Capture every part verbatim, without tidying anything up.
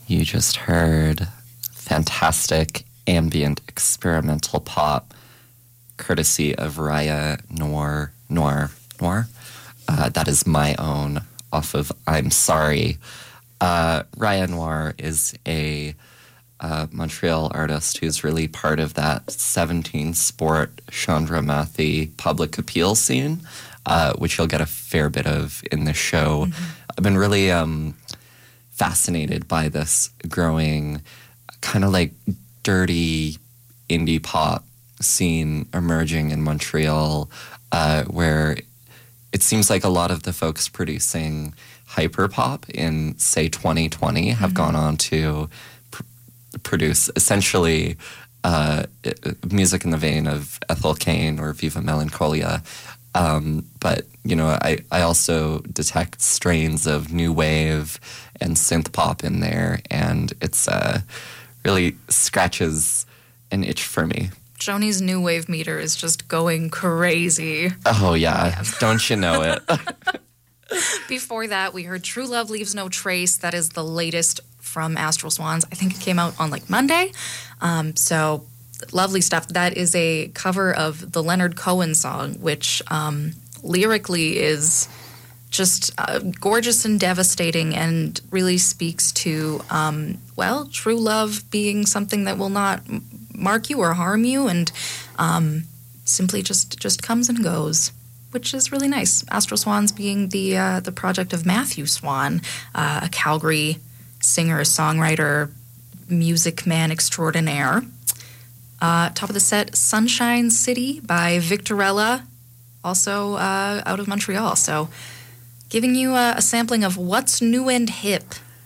You just heard fantastic ambient experimental pop, courtesy of Raya Noir. Noir. Noir? Uh, that is my own, off of I'm Sorry. Uh, Raya Noir is a uh, Montreal artist who's really part of that seventeen Sport Chandra Mathi public appeal scene, uh, which you'll get a fair bit of in the show. Mm-hmm. I've been really um, fascinated by this growing kind of like dirty indie pop scene emerging in Montreal, uh, where it seems like a lot of the folks producing hyperpop in, say, twenty twenty have mm-hmm. gone on to pr- produce essentially uh, music in the vein of Ethel Cain or Viva Melancholia. Um, but, you know, I, I also detect strains of new wave and synth pop in there, and it's uh, really scratches an itch for me. Joni's new wave meter is just going crazy. Oh, yeah. yeah. Don't you know it? Before that, we heard True Love Leaves No Trace. That is the latest from Astral Swans. I think it came out on, like, Monday. Um, so... Lovely stuff. That is a cover of the Leonard Cohen song, which um, lyrically is just uh, gorgeous and devastating and really speaks to, um, well, true love being something that will not mark you or harm you and um, simply just, just comes and goes, which is really nice. Astral Swans being the, uh, the project of Matthew Swan, uh, a Calgary singer, songwriter, music man extraordinaire. Uh, top of the set, Sunshine City by Victorella, also uh, out of Montreal. So giving you a, a sampling of what's new and hip.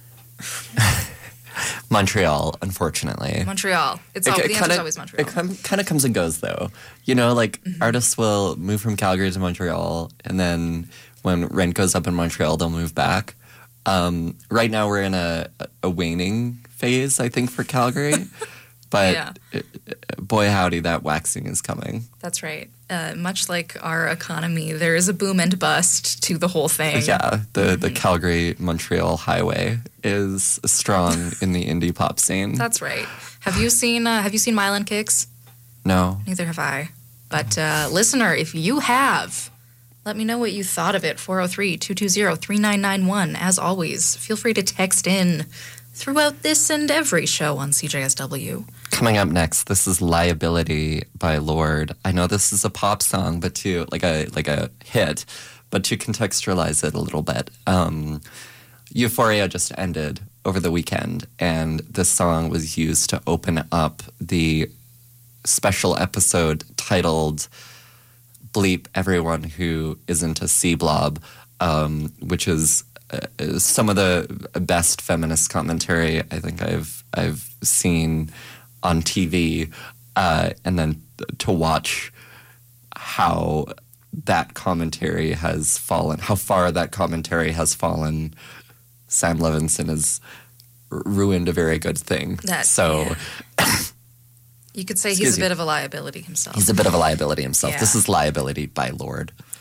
Montreal, unfortunately. Montreal. It's it, all, it the answer's always Montreal. It com- kind of comes and goes, though. You know, like, mm-hmm. artists will move from Calgary to Montreal, and then when rent goes up in Montreal, they'll move back. Um, right now we're in a, a waning phase, I think, for Calgary. But yeah. boy, howdy, that waxing is coming. That's right. Uh, much like our economy, there is a boom and bust to the whole thing. Yeah, the, mm-hmm. the Calgary-Montreal highway is strong in the indie pop scene. That's right. Have you seen uh, Have you seen Mylan Kicks? No. Neither have I. But uh, listener, if you have, let me know what you thought of it. four oh three, two two zero, three nine nine one. As always, feel free to text in throughout this and every show on C J S W. Coming up next, this is Liability by Lorde. I know this is a pop song, but to, like a like a hit, but to contextualize it a little bit. Um, Euphoria just ended over the weekend, and this song was used to open up the special episode titled Bleep Everyone Who Isn't a C-Blob, um, which is Uh, some of the best feminist commentary I think I've I've seen on T V, uh, and then to watch how that commentary has fallen, how far that commentary has fallen. Sam Levinson has ruined a very good thing. That, so. Yeah. You could say he's a bit of a liability himself. He's a bit of a liability himself. Yeah. This is Liability by Lorde.